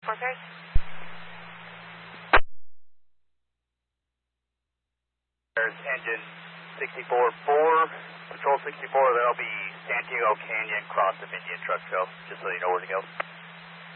Pairs. There's engine 64-4, Patrol 64, that'll be San Diego Canyon, cross of Indian Truck Show, just so you know where to go.